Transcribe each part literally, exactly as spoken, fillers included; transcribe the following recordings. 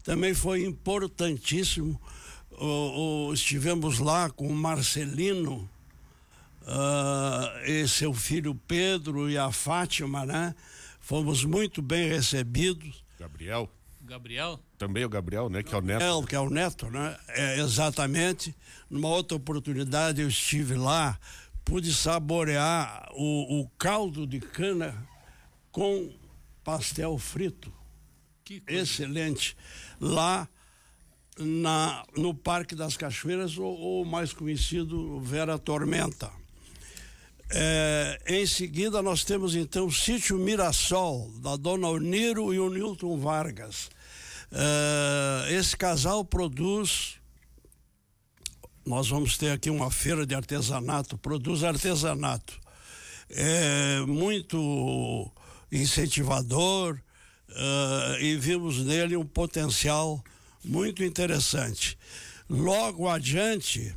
também foi importantíssimo. O, o, estivemos lá com o Marcelino, uh, e seu filho Pedro e a Fátima, né? Fomos muito bem recebidos. Gabriel. Gabriel? Também o Gabriel, né? Que é o neto. É, que é o neto, né? É, exatamente. Numa outra oportunidade eu estive lá, pude saborear o, o caldo de cana com pastel frito. Que coisa. Excelente. Lá na, no Parque das Cachoeiras, ou, ou mais conhecido Vera Tormenta. É, em seguida nós temos então o Sítio Mirassol, da Dona Oniro e o Nilton Vargas. É, esse casal produz, nós vamos ter aqui uma feira de artesanato, produz artesanato. É muito incentivador, é, e vimos nele um potencial muito interessante. Logo adiante,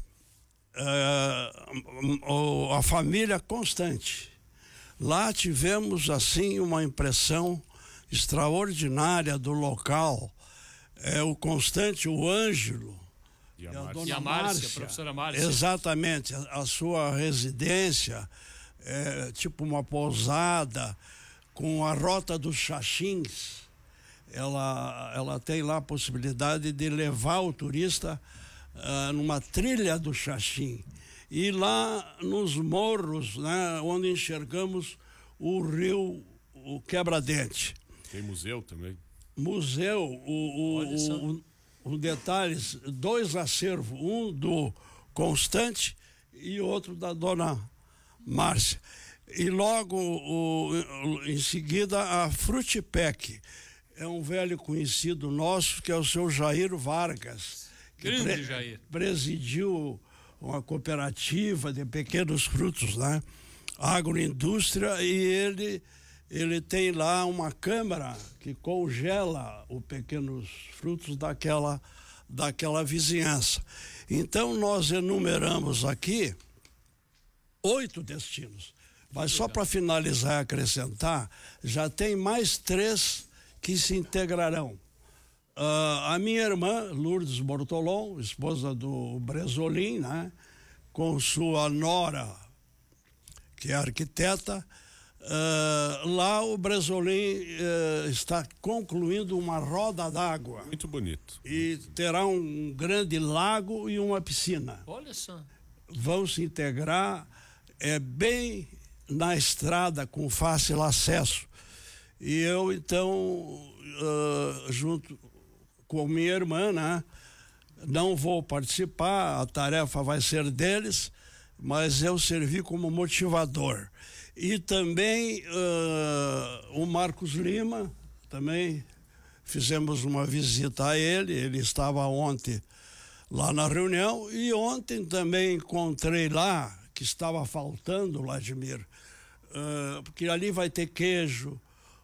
Uh, a família Constante. Lá tivemos assim uma impressão extraordinária do local. É, o Constante, o Ângelo e a, e a Márcia. dona E a Márcia, Márcia, a professora Márcia. Exatamente, a, a sua residência é tipo uma pousada com a Rota dos Xaxins. Ela, ela tem lá a possibilidade de levar o turista Uh, numa trilha do Xaxim, e lá nos morros, né, onde enxergamos o rio, o Quebra-Dente. Tem museu também. Museu, o, o, o, o detalhes, dois acervos, um do Constante e outro da Dona Márcia. E logo o, em seguida a Frutipec, é um velho conhecido nosso, que é o seu Jair Vargas, que Grande Jair. presidiu uma cooperativa de pequenos frutos, né? Agroindústria, e ele, ele tem lá uma câmara que congela os pequenos frutos daquela, daquela vizinhança. Então nós enumeramos aqui oito destinos, mas só para finalizar e acrescentar, já tem mais três que se integrarão. Uh, a minha irmã, Lourdes Bortolom, esposa do Bresolim, né? Com sua nora, que é arquiteta, uh, lá o Bresolim uh, está concluindo uma roda d'água. Muito bonito. E terá um grande lago e uma piscina. Olha só. Vão se integrar, é bem na estrada, com fácil acesso. E eu, então, uh, junto com minha irmã, né? Não vou participar, a tarefa vai ser deles, mas eu servi como motivador. E também uh, o Marcos Lima, também fizemos uma visita a ele, ele estava ontem lá na reunião, e ontem também encontrei lá, que estava faltando, Vladimir, uh, porque ali vai ter queijo,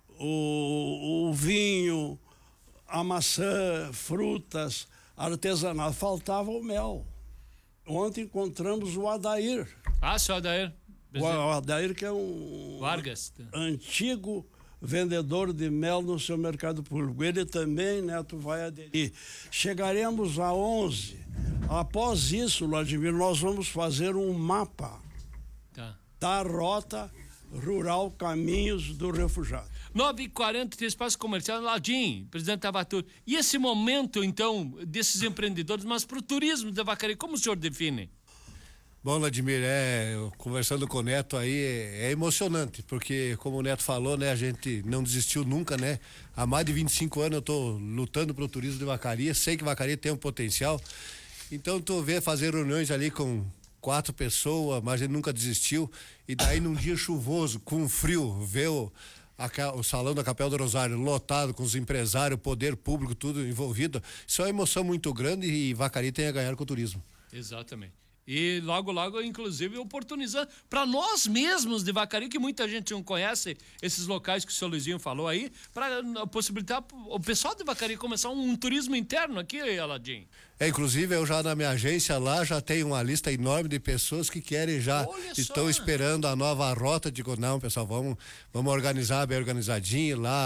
o, o vinho, a maçã, frutas, artesanato. Faltava o mel. Ontem encontramos o Adair. Ah, seu Adair. O Adair, que é um Vargas. antigo vendedor de mel no seu mercado público. Ele também, Neto, vai aderir. Chegaremos a onze. Após isso, Vladimir, nós vamos fazer um mapa tá. da rota rural Caminhos do Refugiado. nove e quarenta, tem espaço comercial, Ladim, presidente Tavatur. E esse momento, então, desses empreendedores, mas para o turismo da Vacaria, como o senhor define? Bom, Vladimir, é, conversando com o Neto aí, é, é emocionante, porque como o Neto falou, né, a gente não desistiu nunca, né? Há mais de vinte e cinco anos eu tô lutando pro turismo de Vacaria, sei que Vacaria tem um potencial, então tu vê fazer reuniões ali com quatro pessoas, mas ele nunca desistiu, e daí num dia chuvoso, com frio, ver o, a, o salão da Capela do Rosário lotado, com os empresários, poder público, tudo envolvido, isso é uma emoção muito grande, e Vacaria tem a ganhar com o turismo. Exatamente. E logo, logo, inclusive, oportunizando para nós mesmos de Vacaria, que muita gente não conhece esses locais que o seu Luizinho falou aí, para possibilitar o pessoal de Vacaria começar um, um turismo interno aqui, Aladim. É, inclusive eu já na minha agência lá já tenho uma lista enorme de pessoas que querem já, Olha estão só. esperando a nova rota. Digo, não, pessoal, vamos, vamos organizar bem organizadinho lá,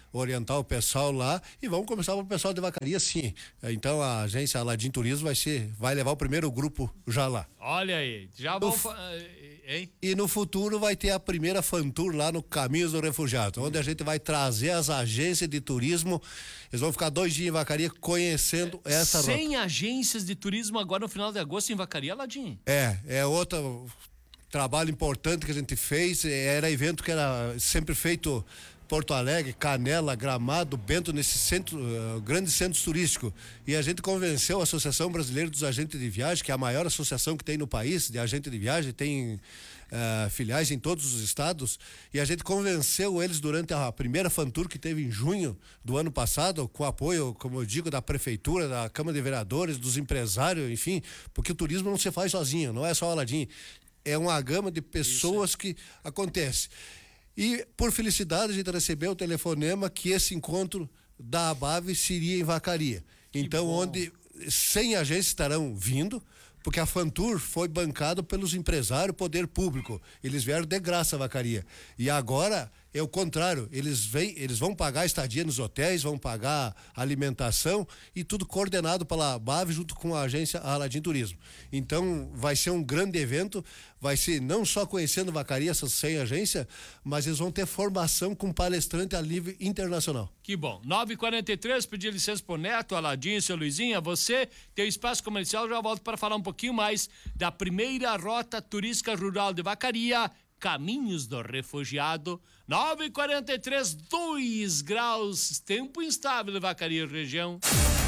orientar o pessoal lá e vamos começar com o pessoal de Vacaria, sim. Então a agência Aladim Turismo vai ser, vai levar o primeiro grupo já lá. Olha aí, já No vamos... f- Hein? E no futuro vai ter a primeira Fantour lá no Caminhos do Refugiado, onde a gente vai trazer as agências de turismo. Eles vão ficar dois dias em Vacaria conhecendo essa rota. cem agências de turismo agora no final de agosto em Vacaria, Aladim. É, é outro trabalho importante que a gente fez. Era evento que era sempre feito Porto Alegre, Canela, Gramado, Bento, nesse centro, uh, grande centro turístico. E a gente convenceu a Associação Brasileira dos Agentes de Viagem, que é a maior associação que tem no país de agente de viagem, tem uh, filiais em todos os estados, e a gente convenceu eles durante a primeira Fantour que teve em junho do ano passado, com apoio, como eu digo, da prefeitura, da Câmara de Vereadores, dos empresários, enfim, porque o turismo não se faz sozinho, não é só o Aladim, é uma gama de pessoas que acontece. E, por felicidade, a gente recebeu o telefonema que esse encontro da ABAV seria em Vacaria. Então, onde cem agências estarão vindo, porque a Fantour foi bancada pelos empresários, poder público. Eles vieram de graça a Vacaria. E agora é o contrário, eles vêm, eles vão pagar estadia nos hotéis, vão pagar alimentação e tudo coordenado pela B A V junto com a agência Aladim Turismo. Então vai ser um grande evento, vai ser não só conhecendo Vacaria, essas cem agências, mas eles vão ter formação com palestrante a nível internacional. Que bom. nove e quarenta e três, pedir licença pro Neto, Aladim, seu Luizinho, você tem espaço comercial, já volto para falar um pouquinho mais da primeira rota turística rural de Vacaria, Caminhos do Refugiado. Nove e quarenta e três, dois graus, tempo instável em Vacaria, região.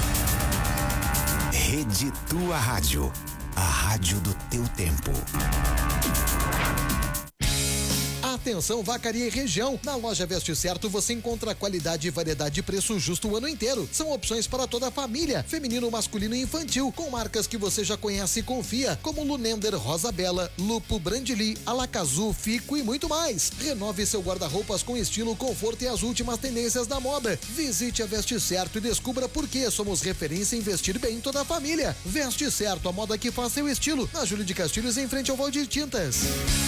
Rede Tua Rádio, a rádio do teu tempo. Atenção, Vacaria e região. Na loja Veste Certo você encontra qualidade, variedade e preço justo o ano inteiro. São opções para toda a família, feminino, masculino e infantil, com marcas que você já conhece e confia, como Lunender, Rosa Bela, Lupo, Brandili, Alacazu, Fico e muito mais. Renove seu guarda-roupas com estilo, conforto e as últimas tendências da moda. Visite a Veste Certo e descubra por que somos referência em vestir bem toda a família. Veste Certo, a moda que faz seu estilo. Na Júlio de Castilhos, em frente ao Valdir Tintas.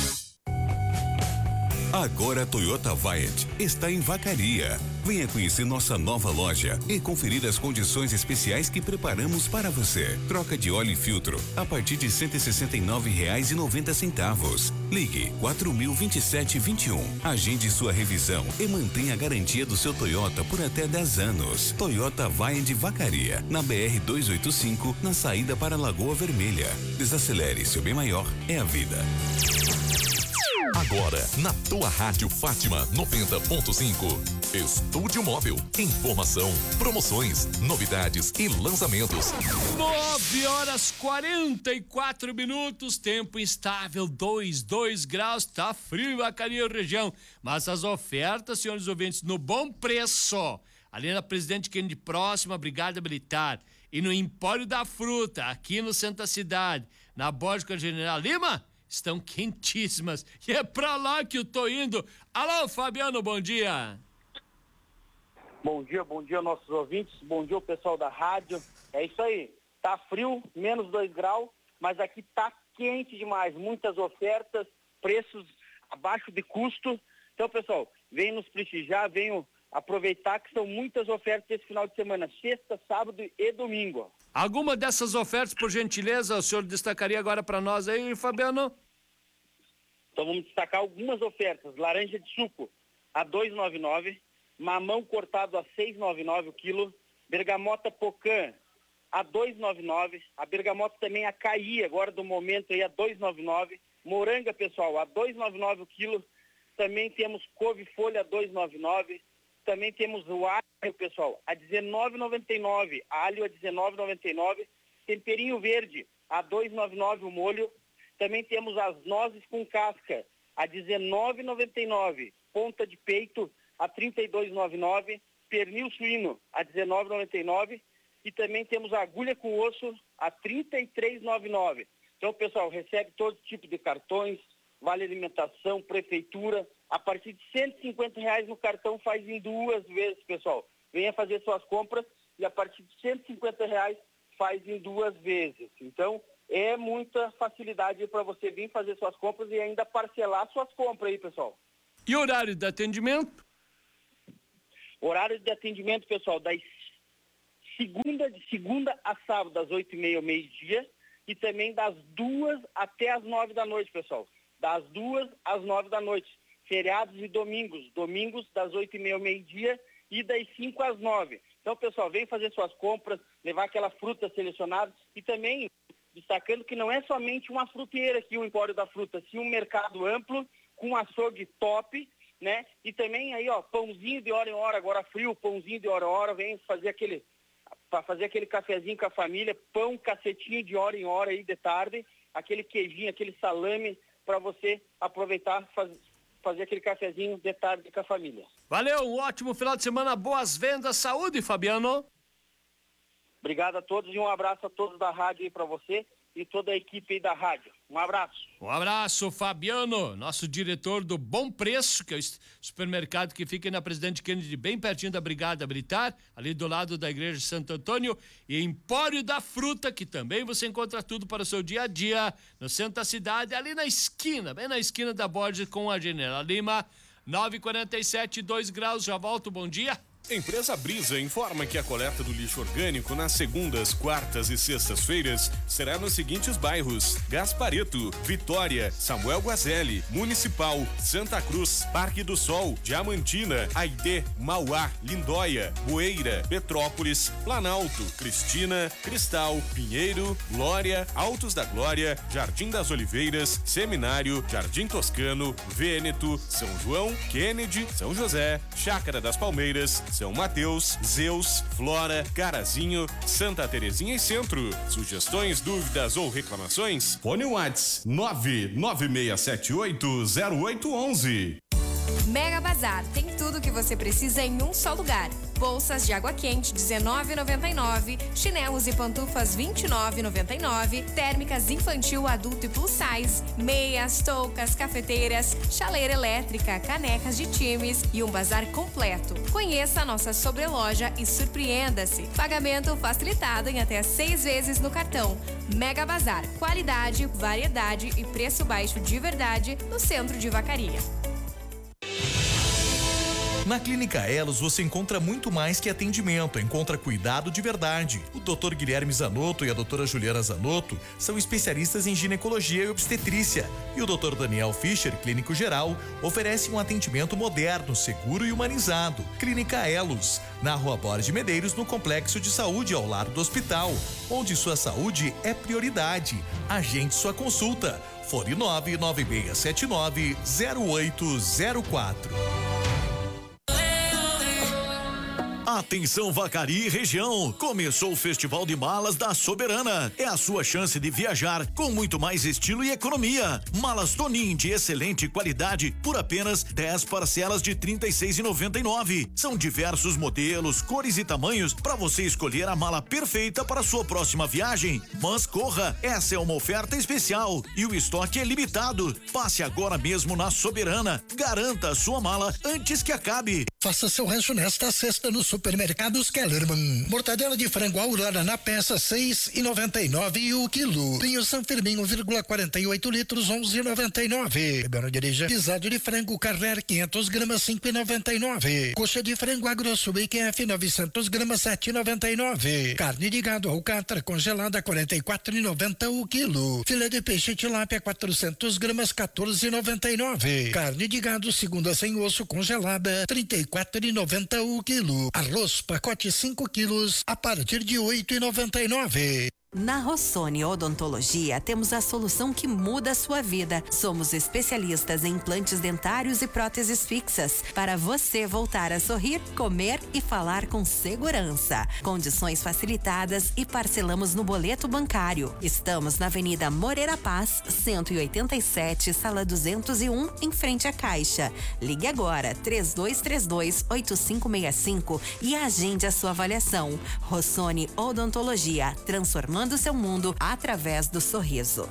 Agora a Toyota Viant está em Vacaria. Venha conhecer nossa nova loja e conferir as condições especiais que preparamos para você. Troca de óleo e filtro a partir de cento e sessenta e nove reais e noventa centavos. Ligue quatro mil vinte e sete vinte e um. Agende sua revisão e mantenha a garantia do seu Toyota por até dez anos. Toyota Viant Vacaria, na B R duzentos e oitenta e cinco, na saída para Lagoa Vermelha. Desacelere, seu bem maior é a vida. Agora, na tua Rádio Fátima noventa ponto cinco. Estúdio Móvel. Informação, promoções, novidades e lançamentos. nove horas quarenta e quatro minutos, tempo instável, dois, dois graus, tá frio em Vacaria, região. Mas as ofertas, senhores ouvintes, no Bom Preço, ali na Presidente Kennedy, próxima à Brigada Militar, e no Empório da Fruta, aqui no centro da cidade, na Bódica General Lima, estão quentíssimas. E é pra lá que eu tô indo. Alô, Fabiano, bom dia. Bom dia, bom dia, nossos ouvintes. Bom dia, o pessoal da rádio. É isso aí. Tá frio, menos dois graus, mas aqui tá quente demais. Muitas ofertas, preços abaixo de custo. Então, pessoal, venham nos prestigiar, venham aproveitar que são muitas ofertas esse final de semana, sexta, sábado e domingo. Alguma dessas ofertas, por gentileza, o senhor destacaria agora para nós aí, Fabiano? Então vamos destacar algumas ofertas. Laranja de suco a dois reais e noventa e nove centavos, mamão cortado a seis reais e noventa e nove centavos o quilo, bergamota pocã a dois reais e noventa e nove centavos, a bergamota também a cair agora do momento aí a dois reais e noventa e nove centavos, moranga, pessoal, a dois reais e noventa e nove centavos o quilo, também temos couve-folha a dois reais e noventa e nove centavos, também temos o alho, pessoal, a dezenove reais e noventa e nove centavos, alho a dezenove reais e noventa e nove centavos, temperinho verde a dois reais e noventa e nove centavos o molho. Também temos as nozes com casca a dezenove reais e noventa e nove centavos, ponta de peito a trinta e dois reais e noventa e nove centavos, pernil suíno a dezenove reais e noventa e nove centavos e também temos a agulha com osso a trinta e três reais e noventa e nove centavos. Então, pessoal, recebe todo tipo de cartões, vale alimentação, prefeitura, a partir de cento e cinquenta reais no cartão faz em duas vezes, pessoal. Venha fazer suas compras e a partir de cento e cinquenta reais faz em duas vezes. Então, é muita facilidade para você vir fazer suas compras e ainda parcelar suas compras aí, pessoal. E horário de atendimento? Horário de atendimento, pessoal, das segunda, de segunda a sábado, das oito e meia ao meio-dia, e também das duas até as nove da noite, pessoal. Das duas às nove da noite. Feriados e domingos. Domingos das oito e meia ao meio-dia e das cinco às nove. Então, pessoal, vem fazer suas compras, levar aquela fruta selecionada e também destacando que não é somente uma fruteira aqui, o Empório da Fruta, sim um mercado amplo, com um açougue top, né? E também aí, ó, pãozinho de hora em hora, agora frio, pãozinho de hora em hora, vem fazer aquele, para fazer aquele cafezinho com a família, pão, cacetinho de hora em hora aí de tarde, aquele queijinho, aquele salame, para você aproveitar, faz, fazer aquele cafezinho de tarde com a família. Valeu, um ótimo final de semana, boas vendas, saúde, Fabiano. Obrigado a todos e um abraço a todos da rádio aí para você e toda a equipe aí da rádio. Um abraço. Um abraço, Fabiano, nosso diretor do Bom Preço, que é o supermercado que fica na Presidente Kennedy, bem pertinho da Brigada Militar, ali do lado da Igreja de Santo Antônio, e Empório da Fruta, que também você encontra tudo para o seu dia a dia, no centro da cidade, ali na esquina, bem na esquina da Borges com a General Lima, nove e quarenta e sete, dois graus, já volto, bom dia. Empresa Brisa informa que a coleta do lixo orgânico nas segundas, quartas e sextas-feiras será nos seguintes bairros: Gaspareto, Vitória, Samuel Guazelli, Municipal, Santa Cruz, Parque do Sol, Diamantina, Aidê, Mauá, Lindóia, Boeira, Petrópolis, Planalto, Cristina, Cristal, Pinheiro, Glória, Altos da Glória, Jardim das Oliveiras, Seminário, Jardim Toscano, Vêneto, São João, Kennedy, São José, Chácara das Palmeiras, São Mateus, Zeus, Flora, Carazinho, Santa Terezinha e Centro. Sugestões, dúvidas ou reclamações? Fone Whats nove nove seis sete oito zero oito um um. Mega Bazar, tem tudo o que você precisa em um só lugar. Bolsas de água quente dezenove reais e noventa e nove centavos, chinelos e pantufas vinte e nove reais e noventa e nove centavos, térmicas infantil, adulto e plus size, meias, toucas, cafeteiras, chaleira elétrica, canecas de times e um bazar completo. Conheça a nossa sobreloja e surpreenda-se. Pagamento facilitado em até seis vezes no cartão. Mega Bazar, qualidade, variedade e preço baixo de verdade no centro de Vacaria. Na Clínica Elos você encontra muito mais que atendimento, encontra cuidado de verdade. O doutor Guilherme Zanotto e a doutora Juliana Zanotto são especialistas em ginecologia e obstetrícia. E o doutor Daniel Fischer, clínico geral, oferece um atendimento moderno, seguro e humanizado. Clínica Elos, na Rua Borges de Medeiros, no Complexo de Saúde, ao lado do hospital, onde sua saúde é prioridade. Agende sua consulta. Fone nove nove seis sete nove zero oito zero quatro. Atenção Vacaria e região, começou o Festival de Malas da Soberana. É a sua chance de viajar com muito mais estilo e economia. Malas Tonin de excelente qualidade por apenas dez parcelas de trinta e seis reais e noventa e nove centavos. São diversos modelos, cores e tamanhos para você escolher a mala perfeita para sua próxima viagem. Mas corra, essa é uma oferta especial e o estoque é limitado. Passe agora mesmo na Soberana. Garanta a sua mala antes que acabe. Faça seu rancho nesta sexta no Supermercados Kellerman. Mortadela de frango Aurora na peça seis e noventa e nove e o quilo. Pinho São Firmino um vírgula quarenta e oito litros onze e noventa e nove. Beberam dirija. Pisado de frango Carrer quinhentas gramas cinco e noventa e nove. Coxa de frango Agrosul B Q F novecentas gramas sete e noventa e nove. Carne de gado alcatra congelada quarenta e quatro e noventa o quilo. Filé de peixe tilápia quatrocentas gramas quatorze e noventa e nove. Carne de gado segunda sem osso congelada trinta e quatro e noventa o quilo. Arroz pacote cinco quilos a partir de oito e noventa e nove. Na Rossoni Odontologia temos a solução que muda a sua vida. Somos especialistas em implantes dentários e próteses fixas para você voltar a sorrir, comer e falar com segurança. Condições facilitadas e parcelamos no boleto bancário. Estamos na Avenida Moreira Paz, cento e oitenta e sete, sala duzentos e um, em frente à Caixa. Ligue agora três dois três dois oito cinco seis cinco e agende a sua avaliação. Rossoni Odontologia, transformando do seu mundo através do sorriso.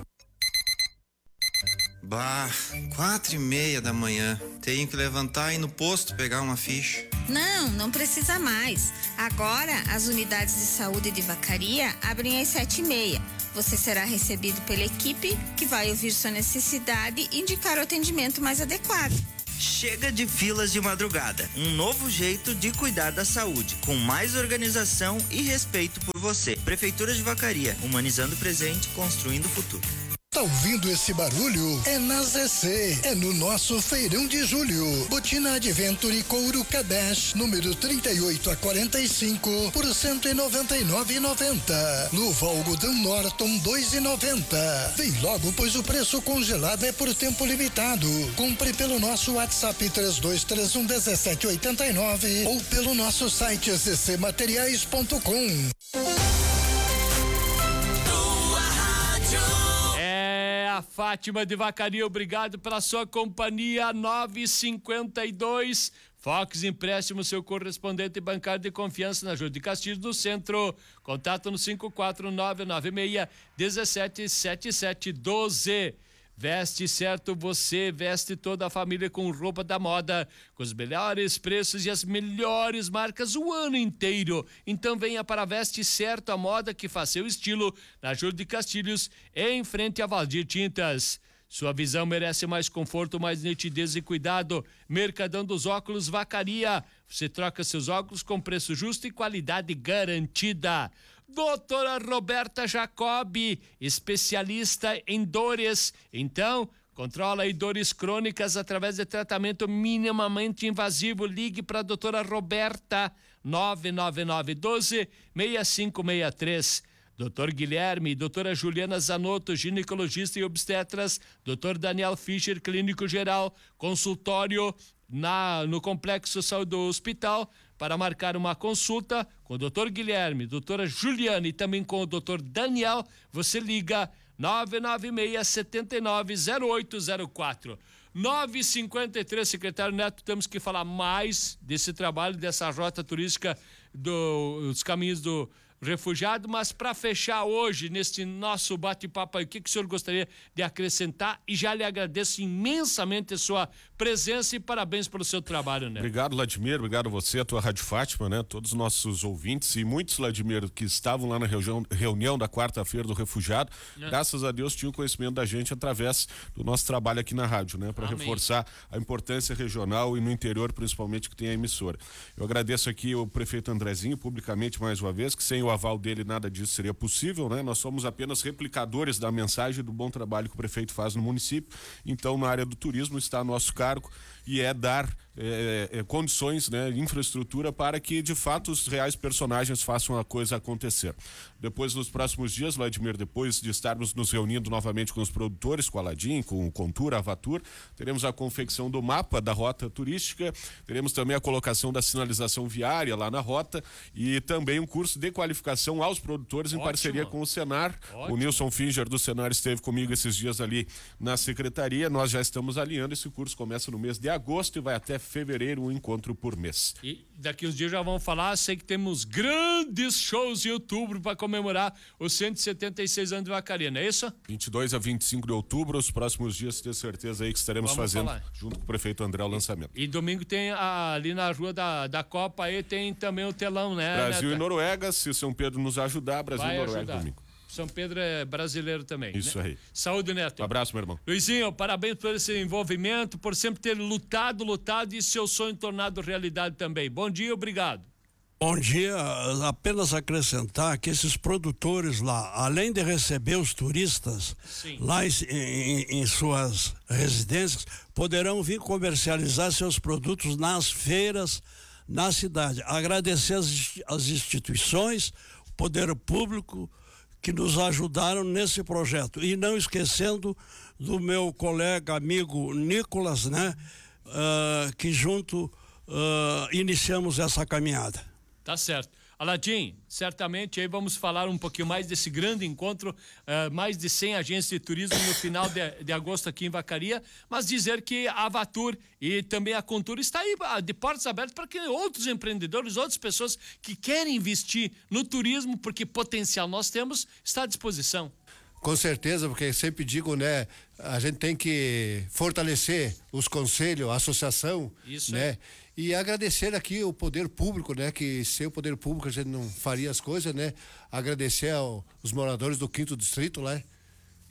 Bah, quatro e meia da manhã. Tenho que levantar e ir no posto pegar uma ficha. Não, não precisa mais. Agora, as unidades de saúde de Vacaria abrem às sete e meia. Você será recebido pela equipe que vai ouvir sua necessidade e indicar o atendimento mais adequado. Chega de filas de madrugada. Um novo jeito de cuidar da saúde, com mais organização e respeito por você. Prefeitura de Vacaria, humanizando o presente, construindo o futuro. Tá ouvindo esse barulho? É na Z C, é no nosso feirão de julho. Botina Adventure couro Kadesh, número trinta e oito a quarenta e cinco, por cento e noventa e nove reais e noventa centavos. Luva algodão Norton, dois reais e noventa centavos. Vem logo, pois o preço congelado é por tempo limitado. Compre pelo nosso WhatsApp três dois três um, um sete oito nove ou pelo nosso site z c materiais ponto com. A Fátima de Vacaria, obrigado pela sua companhia. Nove e cinquenta e dois. Fox Empréstimo, seu correspondente bancário de confiança na Júlio de Castilhos do Centro. Contato no cinco quatro nove nove seis um sete sete sete um dois. Veste certo, você veste toda a família com roupa da moda, com os melhores preços e as melhores marcas o ano inteiro. Então venha para Veste Certo, a moda que faz seu estilo, na Júlio de Castilhos, em frente a Valdir Tintas. Sua visão merece mais conforto, mais nitidez e cuidado. Mercadão dos Óculos Vacaria. Você troca seus óculos com preço justo e qualidade garantida. Doutora Roberta Jacobi, especialista em dores. Então, controla aí dores crônicas através de tratamento minimamente invasivo. Ligue para a doutora Roberta, nove nove nove um dois seis cinco seis três. doutor Guilherme, doutora Juliana Zanotto, ginecologista e obstetras. doutor Daniel Fischer, clínico geral, consultório na, no Complexo Saúde do Hospital. Para marcar uma consulta com o doutor Guilherme, doutora Juliana e também com o doutor Daniel, você liga nove nove seis sete nove zero oito zero quatro. nove e cinquenta e três, secretário Neto, temos que falar mais desse trabalho, dessa rota turística do, dos caminhos do refugiado, mas para fechar hoje, neste nosso bate-papo aí, o que, que o senhor gostaria de acrescentar? E já lhe agradeço imensamente a sua presença e parabéns pelo seu trabalho, né? Obrigado, Vladimir, obrigado a você, a tua Rádio Fátima, né? Todos os nossos ouvintes e muitos, Vladimir, que estavam lá na reunião, reunião da quarta-feira do refugiado, é. graças a Deus tinham conhecimento da gente através do nosso trabalho aqui na rádio, né? Para reforçar a importância regional e no interior, principalmente, que tem a emissora. Eu agradeço aqui o prefeito Andrezinho, publicamente mais uma vez, que sem o aval dele nada disso seria possível, né? Nós somos apenas replicadores da mensagem do bom trabalho que o prefeito faz no município. Então, na área do turismo está a nosso cargo e é dar é, é, condições, né, infraestrutura para que de fato os reais personagens façam a coisa acontecer. Depois, nos próximos dias, Vladimir, depois de estarmos nos reunindo novamente com os produtores, com a Aladim, com o Contura, a Avatur, teremos a confecção do mapa da rota turística, teremos também a colocação da sinalização viária lá na rota e também um curso de qualificação aos produtores em Ótimo. parceria com o Senar. Ótimo. O Nilson Finger do Senar esteve comigo esses dias ali na secretaria, nós já estamos alinhando, esse curso começa no mês de agosto e vai até fevereiro, um encontro por mês. E daqui uns dias já vamos falar, sei que temos grandes shows em outubro para comemorar os cento e setenta e seis anos de Vacaria, não é isso? vinte e dois a vinte e cinco de outubro, os próximos dias, tenho certeza aí que estaremos vamos fazendo, falar. junto com o prefeito André, o lançamento. E, e domingo tem a, ali na rua da, da Copa aí tem também o telão, né? Brasil Neta? e Noruega, se São Pedro nos ajudar, Brasil Vai e Noruega ajudar. domingo. São Pedro é brasileiro também. Isso né? aí. Saúde, Neto. Um abraço, meu irmão. Luizinho, parabéns por esse envolvimento, por sempre ter lutado, lutado e seu sonho tornado realidade também. Bom dia, obrigado. Bom dia, apenas acrescentar que esses produtores lá, além de receber os turistas Sim. lá em, em, em suas residências, poderão vir comercializar seus produtos nas feiras, na cidade. Agradecer as, as instituições, o poder público, que nos ajudaram nesse projeto. E não esquecendo do meu colega, amigo Nicolas, né? Uh, que junto uh, iniciamos essa caminhada. Tá certo. Aladim, certamente aí vamos falar um pouquinho mais desse grande encontro, uh, mais de cem agências de turismo no final de, de agosto aqui em Vacaria, mas dizer que a Avatur e também a Contura está aí de portas abertas para que outros empreendedores, outras pessoas que querem investir no turismo, porque potencial nós temos, está à disposição. Com certeza, porque sempre digo, né, a gente tem que fortalecer os conselhos, a associação, Isso né? É. E agradecer aqui o poder público, né? Que sem o poder público a gente não faria as coisas, né? Agradecer aos moradores do quinto distrito, né?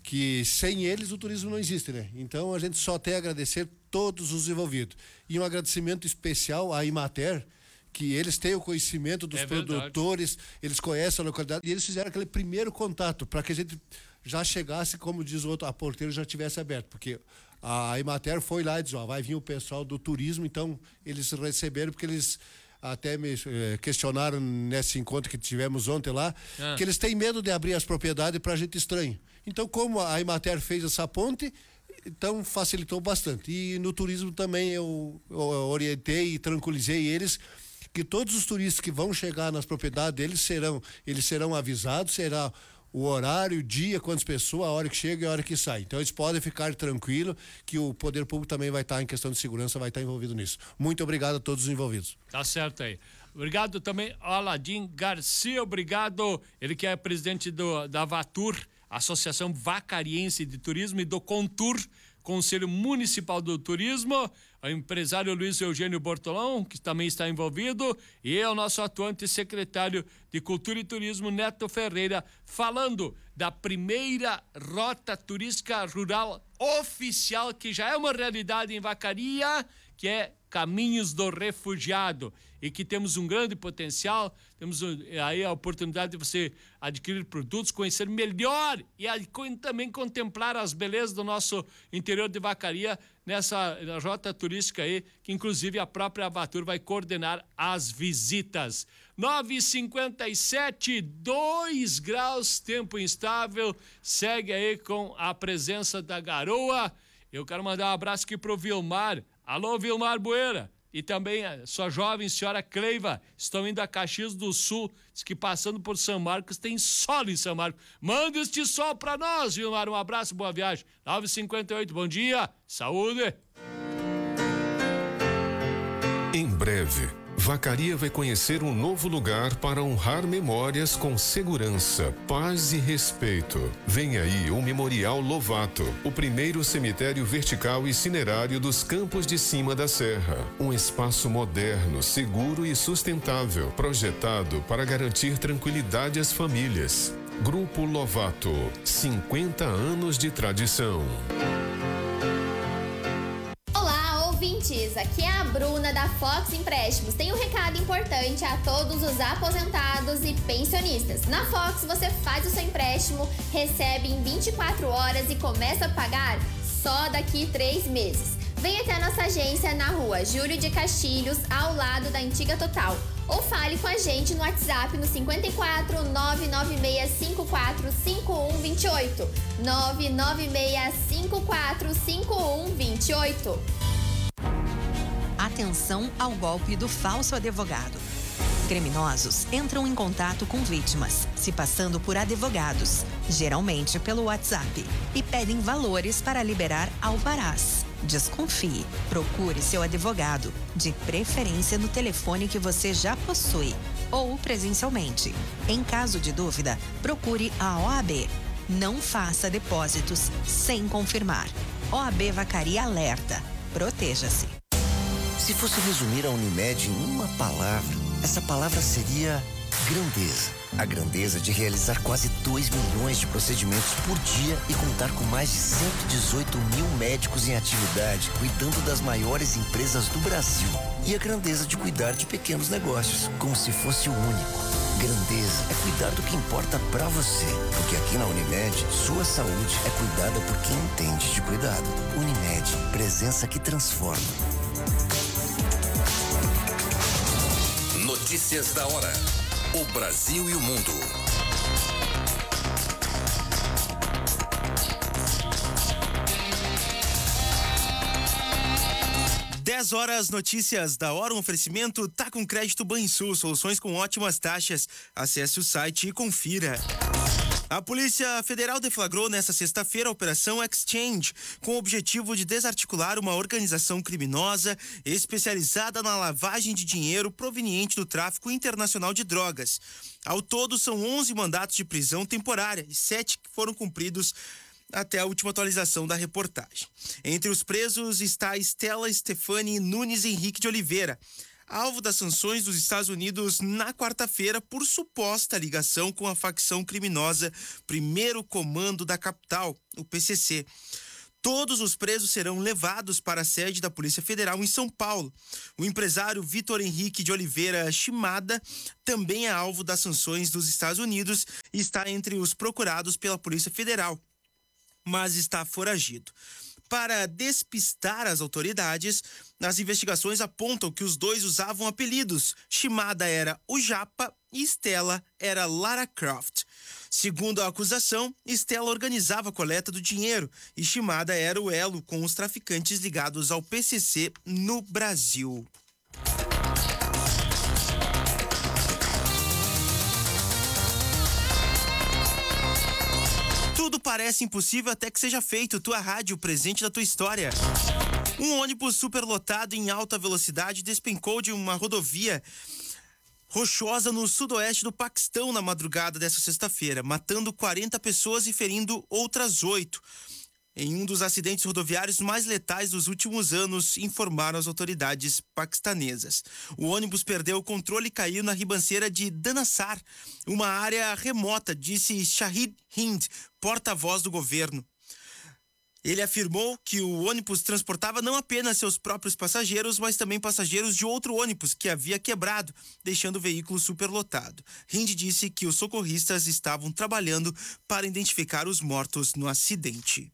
que sem eles o turismo não existe, né? Então a gente só tem a agradecer todos os envolvidos. E um agradecimento especial à Imater, que eles têm o conhecimento dos é produtores, eles conhecem a localidade e eles fizeram aquele primeiro contato para que a gente já chegasse, como diz o outro, a porteira já tivesse aberto, porque a Imater foi lá e disse, ó, vai vir o pessoal do turismo, então eles receberam, porque eles até me eh, questionaram nesse encontro que tivemos ontem lá, ah. que eles têm medo de abrir as propriedades para gente estranho. Então, como a Imater fez essa ponte, então facilitou bastante. E no turismo também eu, eu orientei e tranquilizei eles que todos os turistas que vão chegar nas propriedades deles serão, eles serão avisados, será o horário, o dia, quantas pessoas, a hora que chega e a hora que sai. Então eles podem ficar tranquilos que o poder público também vai estar em questão de segurança, vai estar envolvido nisso. Muito obrigado a todos os envolvidos. Tá certo aí. Obrigado também ao Aladim Garcia, obrigado, ele que é presidente do, da Vatur, Associação Vacariense de Turismo, e do Contur, Conselho Municipal do Turismo, o empresário Luiz Eugênio Bortolão, que também está envolvido, e é o nosso atuante secretário de Cultura e Turismo, Neto Ferreira, falando da primeira rota turística rural oficial, que já é uma realidade em Vacaria, que é Caminhos do Refugiado, e que temos um grande potencial, temos aí a oportunidade de você adquirir produtos, conhecer melhor e também contemplar as belezas do nosso interior de Vacaria nessa rota turística aí, que inclusive a própria Vatur vai coordenar as visitas. nove e cinquenta e sete, dois graus, tempo instável, segue aí com a presença da garoa. Eu quero mandar um abraço aqui pro Vilmar. Alô, Vilmar Bueira. E também a sua jovem senhora Cleiva, estão indo a Caxias do Sul, diz que passando por São Marcos tem sol em São Marcos. Manda este sol pra nós, Vilmar, um abraço, boa viagem. nove e cinquenta e oito, bom dia, saúde. Em breve, Vacaria vai conhecer um novo lugar para honrar memórias com segurança, paz e respeito. Vem aí o Memorial Lovato, o primeiro cemitério vertical e cinerário dos Campos de Cima da Serra. Um espaço moderno, seguro e sustentável, projetado para garantir tranquilidade às famílias. Grupo Lovato, cinquenta anos de tradição. Ouvintes, aqui é a Bruna da Fox Empréstimos. Tem um recado importante a todos os aposentados e pensionistas. Na Fox você faz o seu empréstimo, recebe em vinte e quatro horas e começa a pagar só daqui três meses. Venha até a nossa agência na rua Júlio de Castilhos, ao lado da Antiga Total. Ou fale com a gente no WhatsApp no cinco quatro, nove nove seis cinco quatro cinco um dois oito. nove nove seis cinco quatro cinco um dois oito. Atenção ao golpe do falso advogado. Criminosos entram em contato com vítimas, se passando por advogados, geralmente pelo WhatsApp, e pedem valores para liberar alvarás. Desconfie. Procure seu advogado, de preferência no telefone que você já possui, ou presencialmente. Em caso de dúvida, procure a O A B. Não faça depósitos sem confirmar. O A B Vacaria alerta. Proteja-se. Se fosse resumir a Unimed em uma palavra, essa palavra seria grandeza. A grandeza de realizar quase dois milhões de procedimentos por dia e contar com mais de cento e dezoito mil médicos em atividade, cuidando das maiores empresas do Brasil. E a grandeza de cuidar de pequenos negócios, como se fosse o único. Grandeza é cuidar do que importa pra você, porque aqui na Unimed, sua saúde é cuidada por quem entende de cuidado. Unimed, presença que transforma. Notícias da hora. O Brasil e o mundo. dez horas, notícias da hora, um oferecimento Tá com Crédito Banrisul, soluções com ótimas taxas. Acesse o site e confira. A Polícia Federal deflagrou nesta sexta-feira a Operação Exchange, com o objetivo de desarticular uma organização criminosa especializada na lavagem de dinheiro proveniente do tráfico internacional de drogas. Ao todo, são onze mandatos de prisão temporária e sete que foram cumpridos até a última atualização da reportagem. Entre os presos está Estela Stefani Nunes Henrique de Oliveira. alvo das sanções dos Estados Unidos na quarta-feira por suposta ligação com a facção criminosa Primeiro Comando da Capital, o P C C. Todos os presos serão levados para a sede da Polícia Federal em São Paulo. O empresário Vitor Henrique de Oliveira Shimada também é alvo das sanções dos Estados Unidos e está entre os procurados pela Polícia Federal, mas está foragido. Para despistar as autoridades, as investigações apontam que os dois usavam apelidos. Shimada era o Japa e Stella era Lara Croft. Segundo a acusação, Stella organizava a coleta do dinheiro e Shimada era o elo com os traficantes ligados ao P C C no Brasil. Tudo parece impossível até que seja feito. Tua rádio, presente da tua história. Um ônibus superlotado em alta velocidade despencou de uma rodovia rochosa no sudoeste do Paquistão na madrugada desta sexta-feira, matando quarenta pessoas e ferindo outras oito. Em um dos acidentes rodoviários mais letais dos últimos anos, informaram as autoridades paquistanesas. O ônibus perdeu o controle e caiu na ribanceira de Danassar, uma área remota, disse Shahid Hind, porta-voz do governo. Ele afirmou que o ônibus transportava não apenas seus próprios passageiros, mas também passageiros de outro ônibus que havia quebrado, deixando o veículo superlotado. Hind disse que os socorristas estavam trabalhando para identificar os mortos no acidente.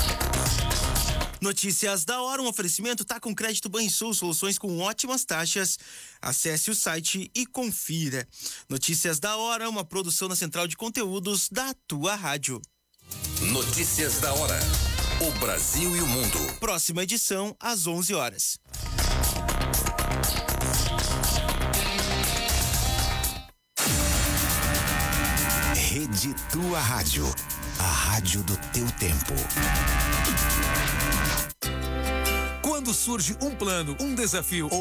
Notícias da hora, um oferecimento tá com crédito Banrisul, soluções com ótimas taxas. Acesse o site e confira. Notícias da hora, uma produção na central de conteúdos da tua rádio. Notícias da hora. O Brasil e o mundo. Próxima edição às onze horas. Rede Tua Rádio. A rádio do teu tempo. Quando surge um plano, um desafio ou